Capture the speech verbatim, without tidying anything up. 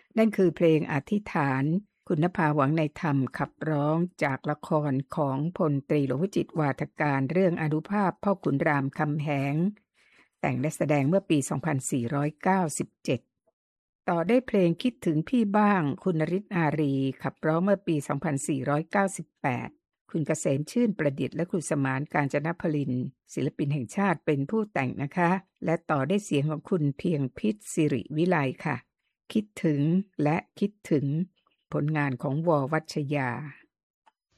นั่นคือเพลงอธิษฐานคุณนภาหวังในธรรมขับร้องจากละครของพลตรีหลวงวิจิตรวาทการเรื่องอานุภาพพ่อขุนรามคำแหงแต่งและแสดงเมื่อปี สองพันสี่ร้อยเก้าสิบเจ็ด ต่อได้เพลงคิดถึงพี่บ้างคุณนฤทธิ์อารีขับร้องเมื่อปี สองพันสี่ร้อยเก้าสิบแปด คุณเกษมชื่นประดิษฐ์และคุณสมานกาญจนพลินศิลปินแห่งชาติเป็นผู้แต่งนะคะและต่อได้เสียงของคุณเพียงพิษสิริวิไลค่ะคิดถึงและคิดถึงผลงานของว.วัชยา